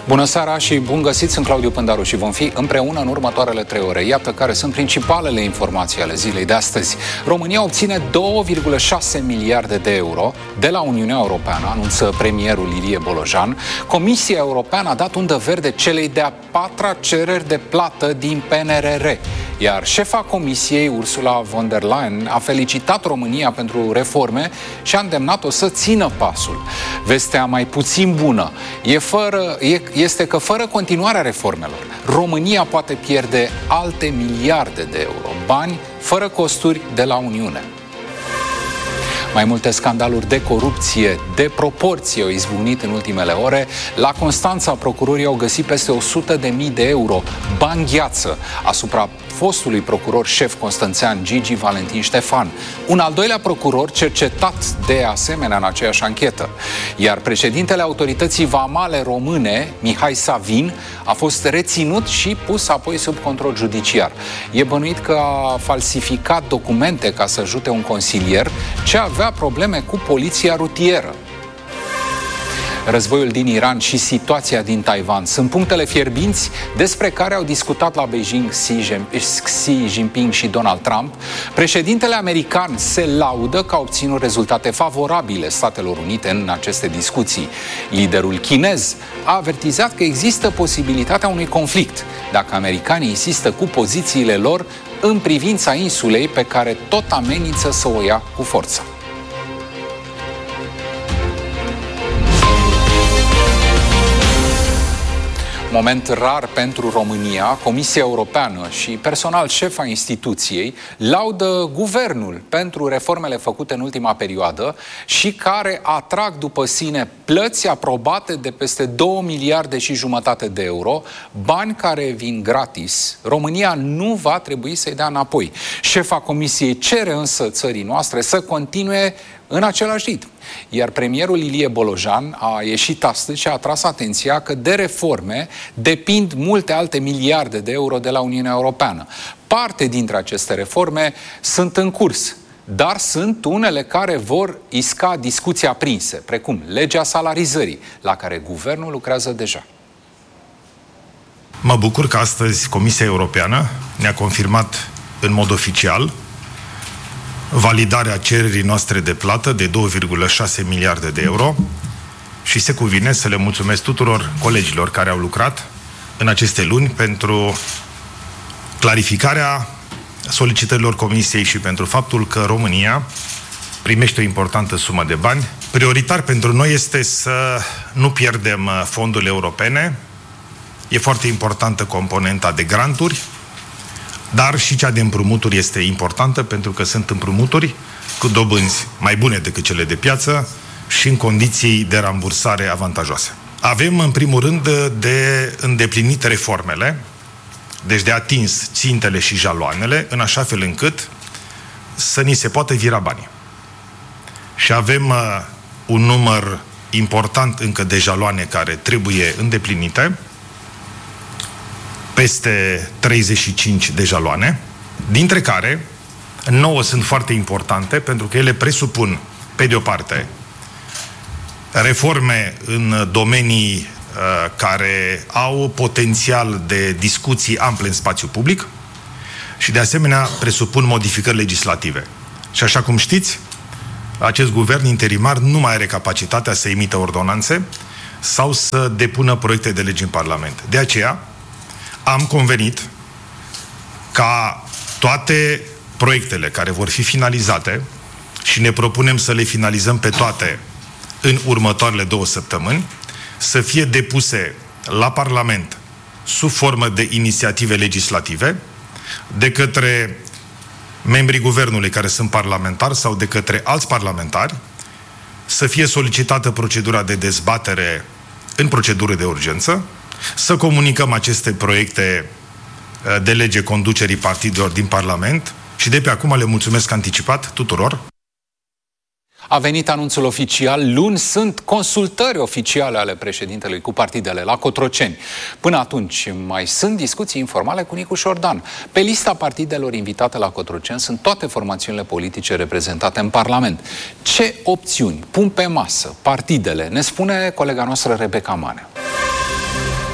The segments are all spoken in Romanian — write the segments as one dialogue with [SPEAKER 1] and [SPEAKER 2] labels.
[SPEAKER 1] Bună seara și bun găsit, sunt Claudiu Pândaru și vom fi împreună în următoarele 3 ore. Iată care sunt principalele informații ale zilei de astăzi. România obține 2,6 miliarde de euro de la Uniunea Europeană, anunță premierul Ilie Bolojan. Comisia Europeană a dat undă verde celei de-a 4-a cereri de plată din PNRR. Iar șefa Comisiei, Ursula von der Leyen, a felicitat România pentru reforme și a îndemnat-o să țină pasul. Vestea mai puțin bună este că fără continuarea reformelor, România poate pierde alte miliarde de euro, bani fără costuri de la Uniune. Mai multe scandaluri de corupție de proporție au izbucnit în ultimele ore. La Constanța, procurorii au găsit peste 100.000 de euro, bani gheață, asupra fostului procuror șef constanțean Gigi Valentin Ștefan, un al doilea procuror cercetat de asemenea în aceeași anchetă. Iar președintele Autorității Vamale Române, Mihai Savin, a fost reținut și pus apoi sub control judiciar. E bănuit că a falsificat documente ca să ajute un consilier ce avea probleme cu poliția rutieră. Războiul din Iran și situația din Taiwan sunt punctele fierbinți despre care au discutat la Beijing Xi Jinping și Donald Trump. Președintele american se laudă că a obținut rezultate favorabile Statelor Unite în aceste discuții. Liderul chinez a avertizat că există posibilitatea unui conflict dacă americanii insistă cu pozițiile lor în privința insulei pe care tot amenință să o ia cu forța. Moment rar pentru România, Comisia Europeană și personal șefa instituției laudă guvernul pentru reformele făcute în ultima perioadă și care atrag după sine plăți aprobate de peste 2 miliarde și jumătate de euro, bani care vin gratis. România nu va trebui să-i dea înapoi. Șefa Comisiei cere însă țării noastre să continue în același ritm. Iar premierul Ilie Bolojan a ieșit astăzi și a atras atenția că de reforme depind multe alte miliarde de euro de la Uniunea Europeană. Parte dintre aceste reforme sunt în curs, dar sunt unele care vor isca discuții aprinse, precum legea salarizării, la care guvernul lucrează deja.
[SPEAKER 2] Mă bucur că astăzi Comisia Europeană ne-a confirmat în mod oficial validarea cererii noastre de plată de 2,6 miliarde de euro și se cuvine să le mulțumesc tuturor colegilor care au lucrat în aceste luni pentru clarificarea solicitărilor Comisiei și pentru faptul că România primește o importantă sumă de bani. Prioritar pentru noi este să nu pierdem fondurile europene. E foarte importantă componenta de granturi, dar și cea de împrumuturi este importantă pentru că sunt împrumuturi cu dobânzi mai bune decât cele de piață și în condiții de rambursare avantajoase. Avem în primul rând de îndeplinit reformele, deci de atins țintele și jaloanele, în așa fel încât să ni se poată vira banii. Și avem un număr important încă de jaloane care trebuie îndeplinite, peste 35 de jaloane, dintre care 9 sunt foarte importante pentru că ele presupun, pe de o parte, reforme în domenii care au potențial de discuții ample în spațiu public și, de asemenea, presupun modificări legislative. Și așa cum știți, acest guvern interimar nu mai are capacitatea să emită ordonanțe sau să depună proiecte de legi în Parlament. De aceea, am convenit ca toate proiectele care vor fi finalizate și ne propunem să le finalizăm pe toate în următoarele 2 săptămâni, să fie depuse la Parlament sub formă de inițiative legislative de către membrii guvernului care sunt parlamentari sau de către alți parlamentari, să fie solicitată procedura de dezbatere în procedură de urgență, să comunicăm aceste proiecte de lege conducerii partidelor din Parlament și de pe acum le mulțumesc anticipat tuturor.
[SPEAKER 1] A venit anunțul oficial. Luni sunt consultări oficiale ale președintelui cu partidele la Cotroceni. Până atunci mai sunt discuții informale cu Nicu Șordan. Pe lista partidelor invitate la Cotroceni sunt toate formațiunile politice reprezentate în Parlament. Ce opțiuni pun pe masă partidele? Ne spune colega noastră Rebecca Manea.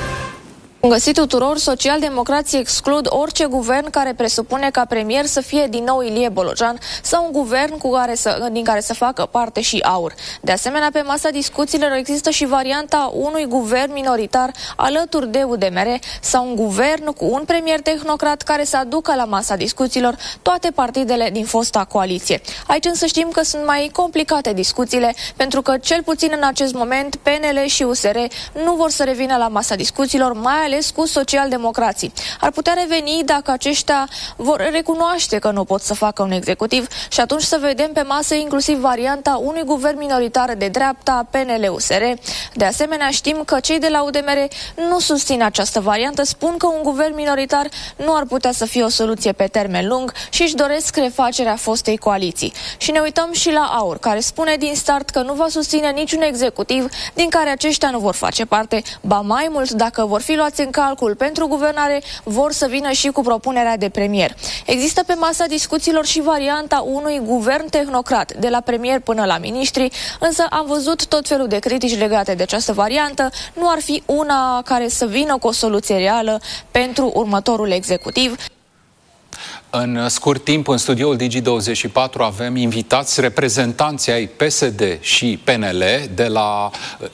[SPEAKER 3] Bun găsit tuturor, socialdemocrații exclud orice guvern care presupune ca premier să fie din nou Ilie Bolojan sau un guvern din care să facă parte și AUR. De asemenea, pe masa discuțiilor există și varianta unui guvern minoritar alături de UDMR sau un guvern cu un premier tehnocrat care să aducă la masa discuțiilor toate partidele din fosta coaliție. Aici însă știm că sunt mai complicate discuțiile, pentru că cel puțin în acest moment PNL și USR nu vor să revină la masa discuțiilor, mai ales cu socialdemocrații. Ar putea reveni dacă aceștia vor recunoaște că nu pot să facă un executiv și atunci să vedem pe masă inclusiv varianta unui guvern minoritar de dreapta, PNL-USR. De asemenea, știm că cei de la UDMR nu susțin această variantă, spun că un guvern minoritar nu ar putea să fie o soluție pe termen lung și își doresc refacerea fostei coaliții. Și ne uităm și la AUR, care spune din start că nu va susține niciun executiv din care aceștia nu vor face parte, ba mai mult, dacă vor fi luați în calcul pentru guvernare, vor să vină și cu propunerea de premier. Există pe masa discuțiilor și varianta unui guvern tehnocrat, de la premier până la miniștri, însă am văzut tot felul de critici legate de această variantă. Nu ar fi una care să vină cu o soluție reală pentru următorul executiv.
[SPEAKER 1] În scurt timp, în studioul Digi24 avem invitați reprezentanți ai PSD și PNL de la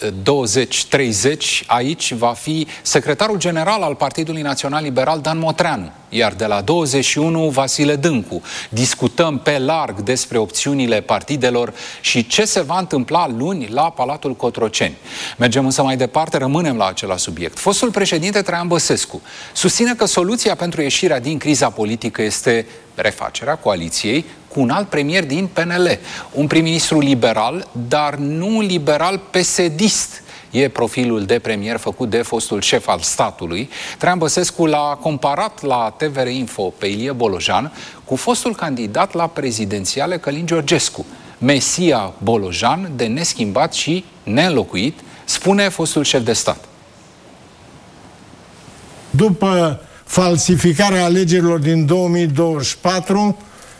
[SPEAKER 1] 20-30. Aici va fi secretarul general al Partidului Național Liberal, Dan Motreanu, iar de la 21 Vasile Dâncu. Discutăm pe larg despre opțiunile partidelor și ce se va întâmpla luni la Palatul Cotroceni. Mergem însă mai departe, rămânem la același subiect. Fostul președinte Traian Băsescu susține că soluția pentru ieșirea din criza politică este refacerea coaliției cu un alt premier din PNL. Un prim-ministru liberal, dar nu liberal PSD-ist. E profilul de premier făcut de fostul șef al statului. Traian Băsescu l-a comparat la TVR Info pe Ilie Bolojan cu fostul candidat la prezidențiale Călin Georgescu. Mesia Bolojan, de neschimbat și neînlocuit, spune fostul șef de stat.
[SPEAKER 4] După falsificarea alegerilor din 2024,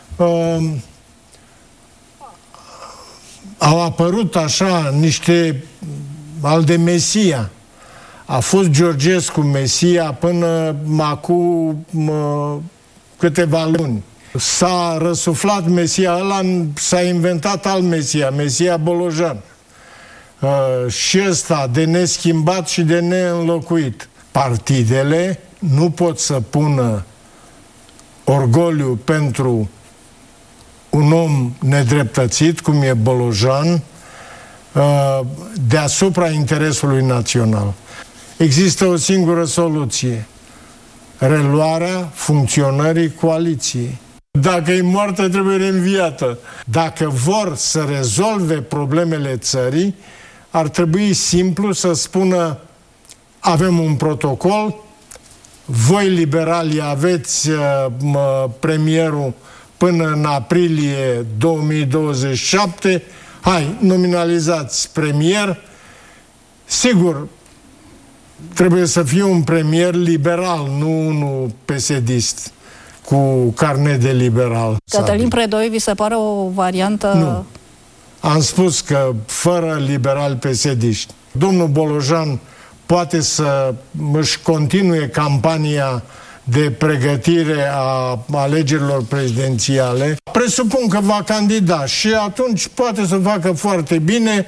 [SPEAKER 4] au apărut așa niște al de Mesia. A fost Georgescu Mesia până acum câteva luni. S-a răsuflat Mesia ăla, s-a inventat alt Mesia, Mesia Bolojan. Și ăsta de neschimbat și de neînlocuit. Partidele nu pot să pună orgoliu pentru un om nedreptățit, cum e Bolojan, deasupra interesului național. Există o singură soluție: reluarea funcționării coaliției. Dacă e moartă, trebuie reînviată. Dacă vor să rezolve problemele țării, ar trebui simplu să spună: avem un protocol, voi liberali aveți premierul până în aprilie 2027, hai, nominalizați premier. Sigur, trebuie să fie un premier liberal, nu unul PSD-ist cu carnet de liberal.
[SPEAKER 5] Cătălin Predoi, vi se pare o variantă?
[SPEAKER 4] Nu. Am spus că fără liberali PSD-iști. Domnul Bolojan poate să își continue campania de pregătire a alegerilor prezidențiale. Presupun că va candida și atunci poate să facă foarte bine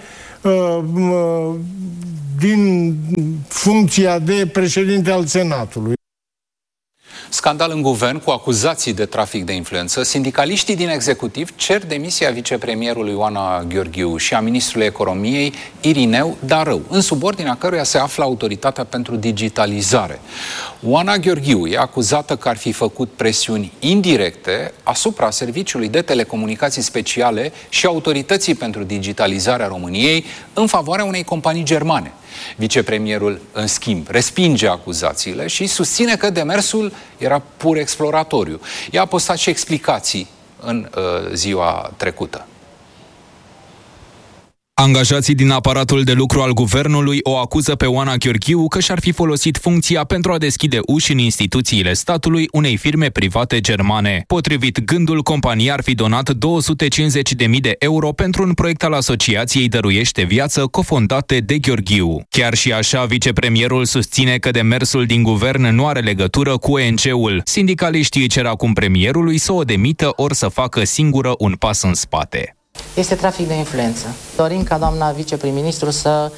[SPEAKER 4] din funcția de președinte al Senatului.
[SPEAKER 1] Scandal în guvern cu acuzații de trafic de influență. Sindicaliștii din executiv cer demisia vicepremierului Oana Gheorghiu și a ministrului economiei Irineu Darău, în subordinea căruia se află Autoritatea pentru Digitalizare. Oana Gheorghiu e acuzată că ar fi făcut presiuni indirecte asupra Serviciului de Telecomunicații Speciale și Autorității pentru Digitalizarea României în favoarea unei companii germane. Vicepremierul, în schimb, respinge acuzațiile și susține că demersul era pur exploratoriu. I-a postat și explicații în ziua trecută.
[SPEAKER 6] Angajații din aparatul de lucru al guvernului o acuză pe Oana Gheorghiu că și-ar fi folosit funcția pentru a deschide uși în instituțiile statului unei firme private germane. Potrivit Gândul, compania ar fi donat 250.000 de euro pentru un proiect al Asociației Dăruiește Viață, cofondate de Gheorghiu. Chiar și așa, vicepremierul susține că demersul din guvern nu are legătură cu ONG-ul. Sindicaliștii cer acum premierului să o demită ori să facă singură un pas în spate.
[SPEAKER 7] Este trafic de influență. Dorim ca doamna viceprim-ministru să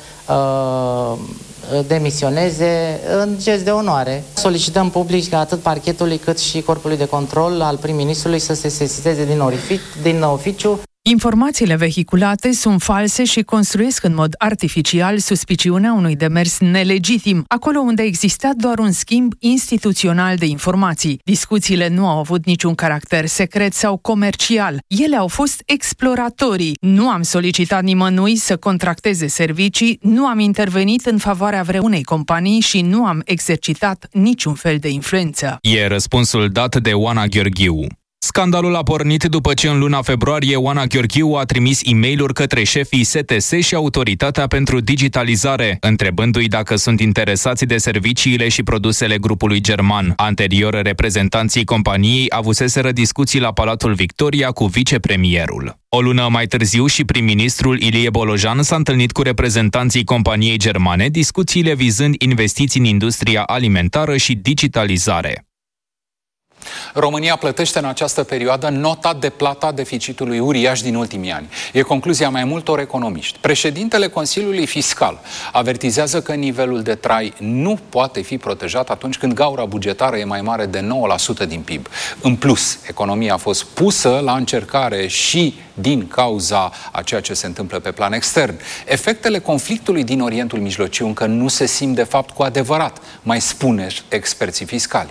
[SPEAKER 7] demisioneze în gest de onoare. Solicităm public atât parchetului cât și corpului de control al prim-ministrului să se sesizeze din oficiu.
[SPEAKER 8] Informațiile vehiculate sunt false și construiesc în mod artificial suspiciunea unui demers nelegitim, acolo unde exista doar un schimb instituțional de informații. Discuțiile nu au avut niciun caracter secret sau comercial. Ele au fost exploratorii. Nu am solicitat nimănui să contracteze servicii, nu am intervenit în favoarea vreunei companii și nu am exercitat niciun fel de influență.
[SPEAKER 6] E răspunsul dat de Oana Gheorghiu. Scandalul a pornit după ce în luna februarie Oana Gheorghiu a trimis e-mail-uri către șefii STS și Autoritatea pentru Digitalizare, întrebându-i dacă sunt interesați de serviciile și produsele grupului german. Anterior, reprezentanții companiei avuseseră discuții la Palatul Victoria cu vicepremierul. O lună mai târziu și prim-ministrul Ilie Bolojan s-a întâlnit cu reprezentanții companiei germane, discuțiile vizând investiții în industria alimentară și digitalizare.
[SPEAKER 1] România plătește în această perioadă nota de plată a deficitului uriaș din ultimii ani. E concluzia mai multor economiști. Președintele Consiliului Fiscal avertizează că nivelul de trai nu poate fi protejat atunci când gaura bugetară e mai mare de 9% din PIB. În plus, economia a fost pusă la încercare și din cauza a ceea ce se întâmplă pe plan extern. Efectele conflictului din Orientul Mijlociu încă nu se simt de fapt cu adevărat, mai spune experții fiscali.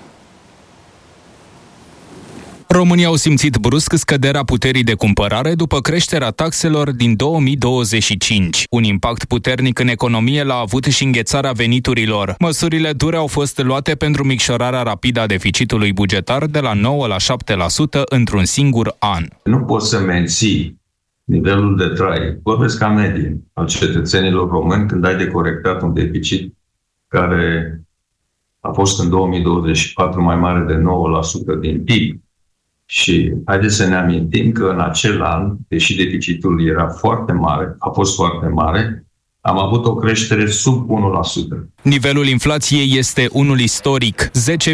[SPEAKER 6] Românii au simțit brusc scăderea puterii de cumpărare după creșterea taxelor din 2025. Un impact puternic în economie l-a avut și înghețarea veniturilor. Măsurile dure au fost luate pentru micșorarea rapidă a deficitului bugetar de la 9 la 7% într-un singur an.
[SPEAKER 9] Nu poți să menții nivelul de trai, vorbesc ca medie, al cetățenilor români când ai de corectat un deficit care a fost în 2024 mai mare de 9% din PIB. Și haideți să ne amintim că în acel an, deși deficitul era foarte mare, a fost foarte mare, am avut o creștere sub 1%.
[SPEAKER 6] Nivelul inflației este unul istoric,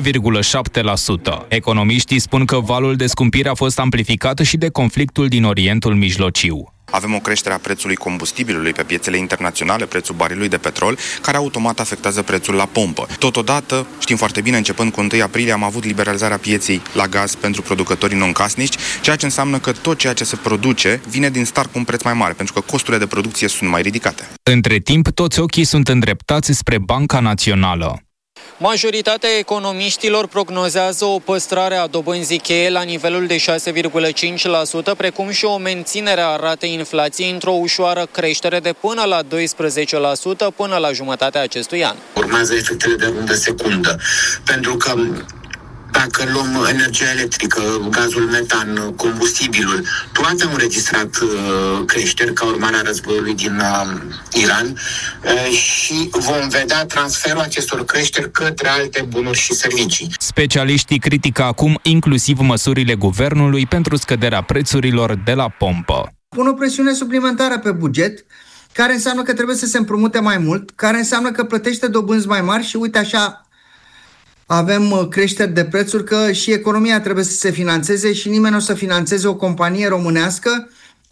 [SPEAKER 6] 10,7%. Economiștii spun că valul de scumpire a fost amplificat și de conflictul din Orientul Mijlociu.
[SPEAKER 10] Avem o creștere a prețului combustibilului pe piețele internaționale, prețul barilului de petrol, care automat afectează prețul la pompă. Totodată, știm foarte bine, începând cu 1 aprilie am avut liberalizarea pieței la gaz pentru producătorii non-casnici, ceea ce înseamnă că tot ceea ce se produce vine din start cu un preț mai mare, pentru că costurile de producție sunt mai ridicate.
[SPEAKER 6] Între timp, toți ochii sunt îndreptați spre Banca Națională.
[SPEAKER 11] Majoritatea economiștilor prognozează o păstrare a dobânzii cheie la nivelul de 6,5%, precum și o menținere a ratei inflației într-o ușoară creștere de până la 12% până la jumătatea acestui an.
[SPEAKER 12] Urmează efectele de rundă secundă, pentru că dacă luăm energia electrică, gazul metan, combustibilul, toate au înregistrat creșteri ca urmare a războiului din Iran și vom vedea transferul acestor creșteri către alte bunuri și servicii.
[SPEAKER 6] Specialiștii critică acum inclusiv măsurile guvernului pentru scăderea prețurilor de la pompă.
[SPEAKER 13] Pun o presiune suplimentară pe buget, care înseamnă că trebuie să se împrumute mai mult, care înseamnă că plătește dobânzi mai mari și uite așa avem creșteri de prețuri, că și economia trebuie să se finanțeze și nimeni nu o să finanțeze o companie românească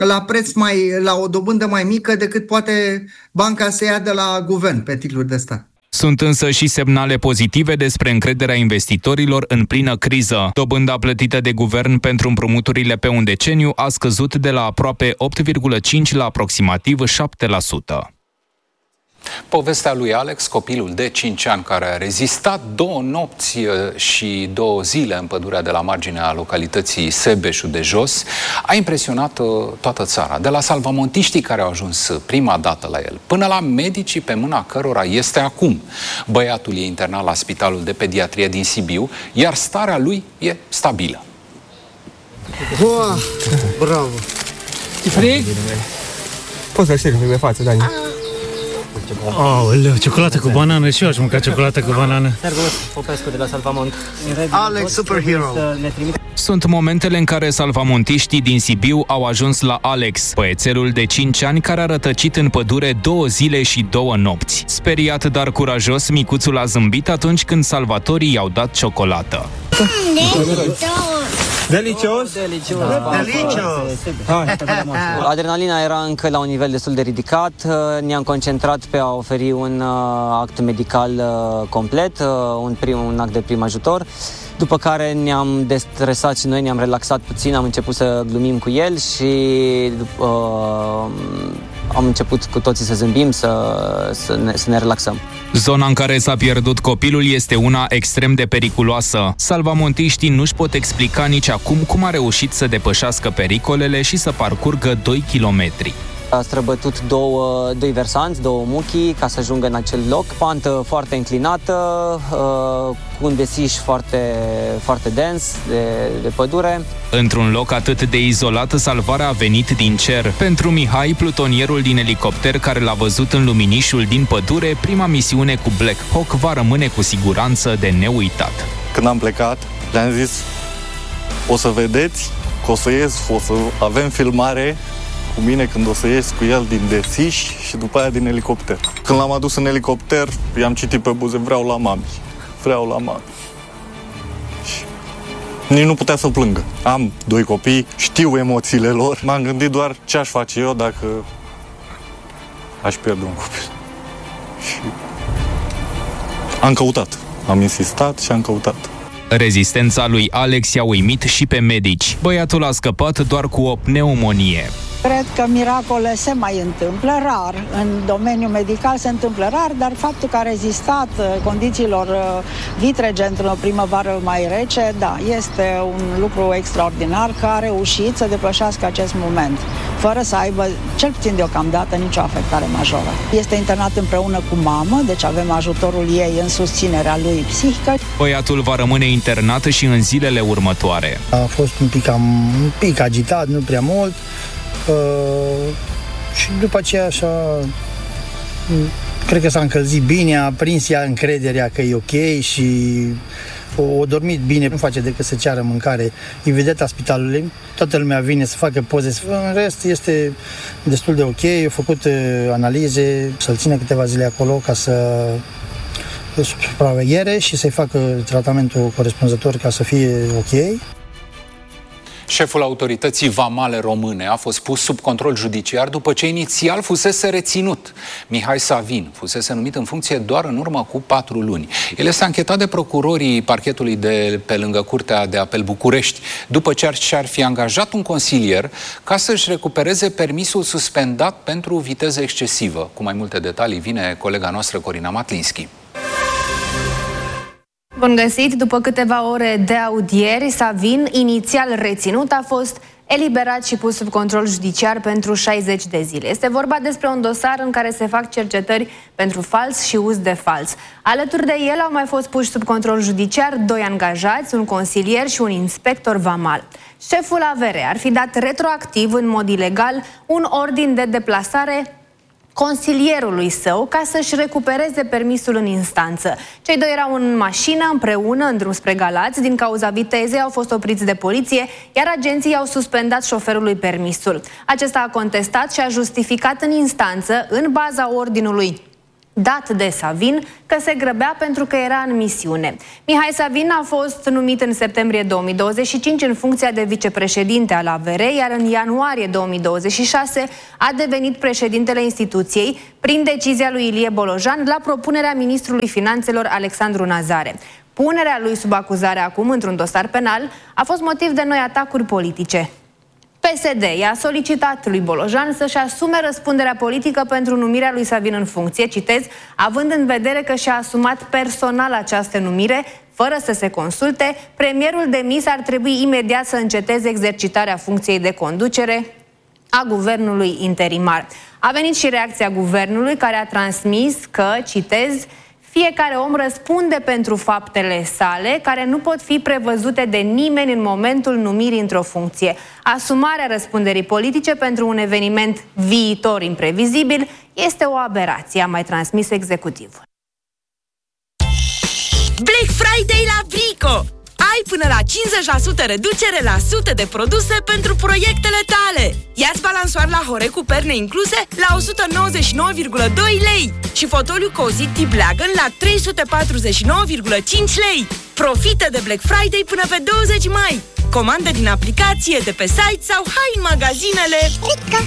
[SPEAKER 13] la o dobândă mai mică decât poate banca să ia de la guvern pe titluri de stat.
[SPEAKER 6] Sunt însă și semnale pozitive despre încrederea investitorilor în plină criză. Dobânda plătită de guvern pentru împrumuturile pe un deceniu a scăzut de la aproape 8,5 la aproximativ 7%.
[SPEAKER 1] Povestea lui Alex, copilul de 5 ani care a rezistat 2 nopți și 2 zile în pădurea de la marginea localității Sebeșul de Jos, a impresionat toată țara. De la salvamontiștii care au ajuns prima dată la el, până la medicii pe mâna cărora este acum. Băiatul e internat la Spitalul de Pediatrie din Sibiu, iar starea lui e stabilă.
[SPEAKER 13] Bravo!
[SPEAKER 14] E frig? Poți să știi un pic de față, Dani.
[SPEAKER 15] Aoleu, ciocolată cu banană, și eu aș mânca ciocolată cu banană.
[SPEAKER 16] Servus, Popescu de la Salvamont.
[SPEAKER 13] Alex Superhero.
[SPEAKER 6] Sunt momentele în care salvamontiștii din Sibiu au ajuns la Alex, băiețelul de 5 ani care a rătăcit în pădure 2 zile și 2 nopți. Speriat, dar curajos, micuțul a zâmbit atunci când salvatorii i-au dat ciocolată.
[SPEAKER 14] Delicios?
[SPEAKER 16] Adrenalina era încă la un nivel destul de ridicat. Ne-am concentrat pe a oferi un act medical complet, un act de prim ajutor. După care ne-am destresat și noi, ne-am relaxat puțin, am început să glumim cu el și am început cu toții să zâmbim, să ne relaxăm.
[SPEAKER 6] Zona în care s-a pierdut copilul este una extrem de periculoasă. Salvamontiștii nu-și pot explica nici acum cum a reușit să depășească pericolele și să parcurgă 2 kilometri.
[SPEAKER 16] A străbătut doi versanți, 2 muchii, ca să ajungă în acel loc. Pantă foarte înclinată, cu un desiș foarte dens de pădure.
[SPEAKER 6] Într-un loc atât de izolat, salvarea a venit din cer. Pentru Mihai, plutonierul din elicopter care l-a văzut în luminișul din pădure, prima misiune cu Black Hawk va rămâne cu siguranță de neuitat.
[SPEAKER 17] Când am plecat, le-am zis: o să vedeți că o să ies, o să avem filmare cu mine când o să ies cu el din desiș și după aia din elicopter. Când l-am adus în elicopter, i-am citit pe buze: vreau la mami. Vreau la mami. Și nici nu putea să plângă. Am 2 copii, știu emoțiile lor. M-am gândit doar ce aș face eu dacă aș pierde un copil. Și am căutat. Am insistat și am căutat.
[SPEAKER 6] Rezistența lui Alex i-a uimit și pe medici. Băiatul a scăpat doar cu o pneumonie.
[SPEAKER 18] Cred că miracole se mai întâmplă rar. În domeniul medical se întâmplă rar, dar faptul că a rezistat condițiilor vitrege într-o primăvară mai rece, da, este un lucru extraordinar, că a reușit să depășească acest moment, fără să aibă, cel puțin deocamdată, nicio afectare majoră. Este internat împreună cu mamă, deci avem ajutorul ei în susținerea lui psihică.
[SPEAKER 6] Băiatul va rămâne internat și în zilele următoare.
[SPEAKER 19] A fost un pic agitat, nu prea mult. Și după aceea așa, cred că s-a încălzit bine, a prins ea încrederea că e ok și o dormit bine, nu face decât să ceară mâncare. E vedeta spitalului, toată lumea vine să facă poze, în rest este destul de ok, au făcut analize, să-l țină câteva zile acolo ca să supraveghere și să-i facă tratamentul corespunzător ca să fie ok.
[SPEAKER 1] Șeful autorității vamale române a fost pus sub control judiciar după ce inițial fusese reținut. Mihai Savin fusese numit în funcție doar în urmă cu 4 luni. El este anchetat de procurorii parchetului de pe lângă Curtea de Apel București, după ce și-ar fi angajat un consilier ca să-și recupereze permisul suspendat pentru viteză excesivă. Cu mai multe detalii vine colega noastră Corina Matlinski.
[SPEAKER 20] Bun găsit! După câteva ore de audieri, Savin, inițial reținut, a fost eliberat și pus sub control judiciar pentru 60 de zile. Este vorba despre un dosar în care se fac cercetări pentru fals și uz de fals. Alături de el au mai fost puși sub control judiciar 2 angajați, un consilier și un inspector vamal. Șeful AVR ar fi dat retroactiv, în mod ilegal, un ordin de deplasare consilierului său ca să-și recupereze permisul în instanță. Cei 2 erau în mașină împreună în drum spre Galați. Din cauza vitezei au fost opriți de poliție, iar agenții au suspendat șoferului permisul. Acesta a contestat și a justificat în instanță, în baza ordinului dat de Savin, că se grăbea pentru că era în misiune. Mihai Savin a fost numit în septembrie 2025 în funcția de vicepreședinte al AVR, iar în ianuarie 2026 a devenit președintele instituției prin decizia lui Ilie Bolojan la propunerea ministrului finanțelor Alexandru Nazare. Punerea lui sub acuzare acum într-un dosar penal a fost motiv de noi atacuri politice. PSD i-a solicitat lui Bolojan să-și asume răspunderea politică pentru numirea lui Savin în funcție, citez, având în vedere că și-a asumat personal această numire, fără să se consulte, premierul demis ar trebui imediat să înceteze exercitarea funcției de conducere a guvernului interimar. A venit și reacția guvernului, care a transmis că, citez, Fiecare om răspunde pentru faptele sale, care nu pot fi prevăzute de nimeni în momentul numirii într-o funcție. Asumarea răspunderii politice pentru un eveniment viitor imprevizibil este o aberație, a mai transmis executivul.
[SPEAKER 21] Black Friday la Brico! Ai până la 50% reducere la sute de produse pentru proiectele tale. Ia-ți balansoar la Hore cu perne incluse la 199,2 lei și fotoliu Cozy T-Blagan la 349,5 lei. Profită de Black Friday până pe 20 mai. Comandă din aplicație, de pe site sau hai în magazinele Brico.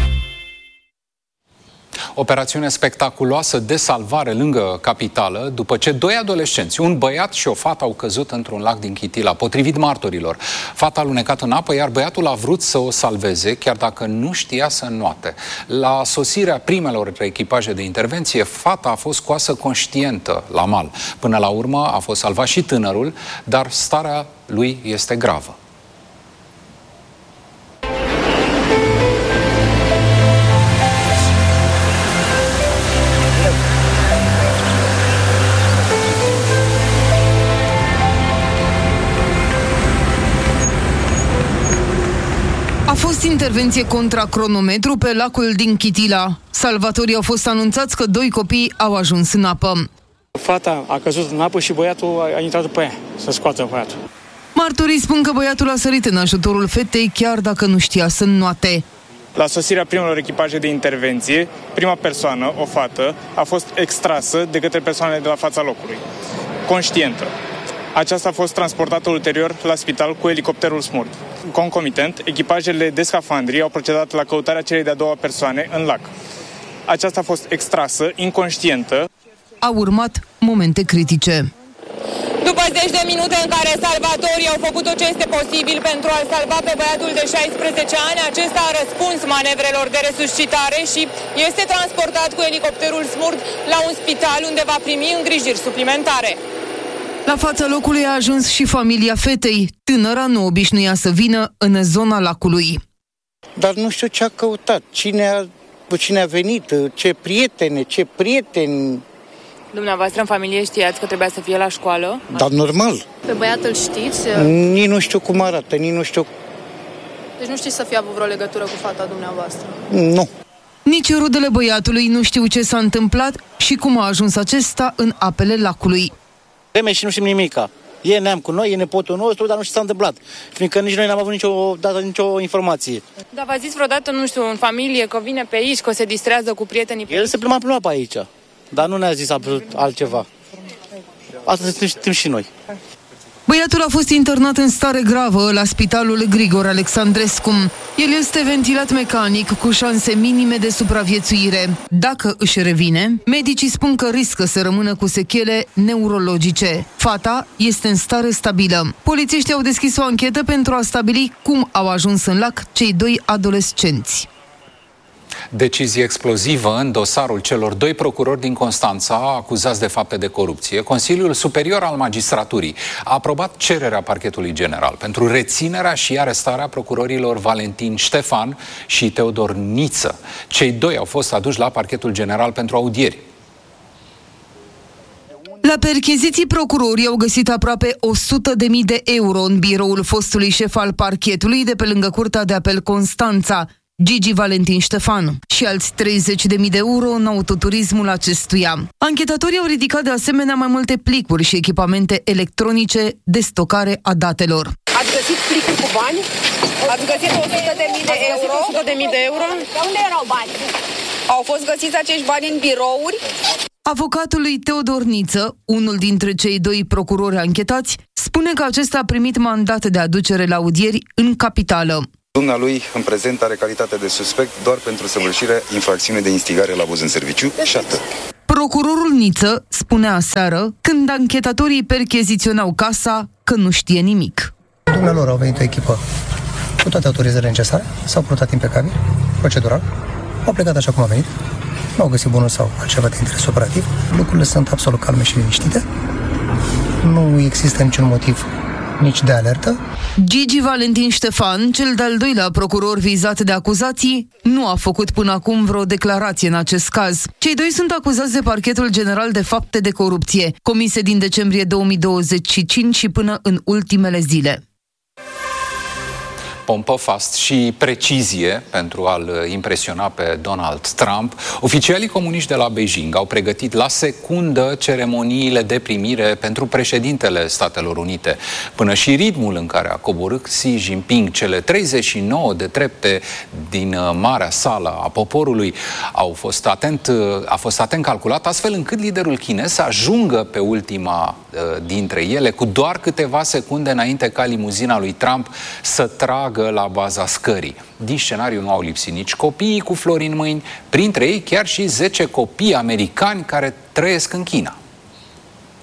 [SPEAKER 1] Operațiune spectaculoasă de salvare lângă capitală, după ce doi adolescenți, un băiat și o fată, au căzut într-un lac din Chitila. Potrivit martorilor, fata a alunecat în apă, iar băiatul a vrut să o salveze, chiar dacă nu știa să înnoate. La sosirea primelor echipaje de intervenție, fata a fost scoasă conștientă la mal. Până la urmă a fost salvat și tânărul, dar starea lui este gravă.
[SPEAKER 22] A fost intervenție contra cronometru pe lacul din Chitila. Salvatorii au fost anunțați că doi copii au ajuns în apă.
[SPEAKER 15] Fata a căzut în apă și băiatul a intrat după ea să scoată băiatul.
[SPEAKER 22] Martorii spun că băiatul a sărit în ajutorul fetei chiar dacă nu știa să înnoate.
[SPEAKER 23] La sosirea primelor echipaje de intervenție, prima persoană, o fată, a fost extrasă de către persoanele de la fața locului, conștientă. Aceasta a fost transportată ulterior la spital cu elicopterul Smurd. Concomitent, echipajele de scafandri au procedat la căutarea celei de-a doua persoane în lac. Aceasta a fost extrasă, inconștientă.
[SPEAKER 22] Au urmat momente critice.
[SPEAKER 24] După 10 de minute în care salvatorii au făcut tot ce este posibil pentru a-l salva pe băiatul de 16 ani, acesta a răspuns manevrelor de resuscitare și este transportat cu elicopterul Smurd la un spital unde va primi îngrijiri suplimentare.
[SPEAKER 22] La fața locului a ajuns și familia fetei. Tânăra nu obișnuia să vină în zona lacului.
[SPEAKER 25] Dar nu știu ce a căutat, cine a venit, ce prieteni.
[SPEAKER 24] Dumneavoastră în familie știați că trebuia să fie la școală?
[SPEAKER 25] Dar normal.
[SPEAKER 26] Pe băiatul știți?
[SPEAKER 25] Nici nu știu cum arată, nici nu știu.
[SPEAKER 26] Deci nu știți să fie avut vreo legătură cu fata dumneavoastră?
[SPEAKER 25] Nu.
[SPEAKER 22] Nici rudele băiatului nu știu ce s-a întâmplat și cum a ajuns acesta în apele lacului.
[SPEAKER 25] Vreme și nu știm nimica. E neam cu noi, e nepotul nostru, dar nu știu ce s-a întâmplat. Fiindcă nici noi n-am avut nicio informație.
[SPEAKER 24] Dar v-ați zis vreodată, nu știu, în familie, că vine pe aici, că se distrează cu prietenii?
[SPEAKER 25] El se plimba pe aici, dar nu ne-a zis absolut altceva. Asta știm și noi.
[SPEAKER 22] Băiatul a fost internat în stare gravă la spitalul Grigore Alexandrescu. El este ventilat mecanic cu șanse minime de supraviețuire. Dacă își revine, medicii spun că riscă să rămână cu sechele neurologice. Fata este în stare stabilă. Polițiștii au deschis o anchetă pentru a stabili cum au ajuns în lac cei doi adolescenți.
[SPEAKER 1] Decizie explozivă în dosarul celor doi procurori din Constanța acuzați de fapte de corupție. Consiliul Superior al Magistraturii a aprobat cererea Parchetului General pentru reținerea și arestarea procurorilor Valentin Ștefan și Teodor Niță. Cei doi au fost aduși la Parchetul General pentru audieri.
[SPEAKER 22] La percheziții, procurorii au găsit aproape 100.000 de euro în biroul fostului șef al parchetului de pe lângă Curtea de Apel Constanța, Gigi Valentin Ștefan, și alți 30.000 de euro în autoturismul acestuia. Anchetatorii au ridicat de asemenea mai multe plicuri și echipamente electronice de stocare a datelor.
[SPEAKER 24] Ați găsit plicuri cu bani? Ați găsit 100.000 de euro? 100.000 de euro?
[SPEAKER 26] De unde erau bani?
[SPEAKER 24] Au fost găsiți acești bani în birouri?
[SPEAKER 22] Avocatul lui Teodor Niță, unul dintre cei doi procurori anchetați, spune că acesta a primit mandat de aducere la audieri în capitală.
[SPEAKER 27] Dumnealui, în prezent, are calitate de suspect doar pentru săvârșirea infracțiunii de instigare la abuz în serviciu și atât.
[SPEAKER 22] Procurorul Niță spunea aseară, când anchetatorii percheziționau casa, că nu știe nimic.
[SPEAKER 28] Dumnealor au venit o echipă cu toate autorizările necesare, s-au purtat impecabil, procedural, au plecat așa cum a venit, nu au găsit bunul sau altceva de interes operativ. Lucrurile sunt absolut calme și liniștite. Nu există niciun motiv nici de alertă.
[SPEAKER 22] Gigi Valentin Ștefan, cel de-al doilea procuror vizat de acuzații, nu a făcut până acum vreo declarație în acest caz. Cei doi sunt acuzați de Parchetul General de fapte de corupție, comise din decembrie 2025 și până în ultimele zile.
[SPEAKER 1] Pompă, fast și precizie pentru a-l impresiona pe Donald Trump, oficialii comuniști de la Beijing au pregătit la secundă ceremoniile de primire pentru președintele Statelor Unite. Până și ritmul în care a coborât Xi Jinping cele 39 de trepte din marea sală a poporului a fost atent calculat, astfel încât liderul chinez să ajungă pe ultima dintre ele cu doar câteva secunde înainte ca limuzina lui Trump să tragă la baza scării. Din scenariu nu au lipsit nici copiii cu flori în mâini, printre ei chiar și 10 copii americani care trăiesc în China.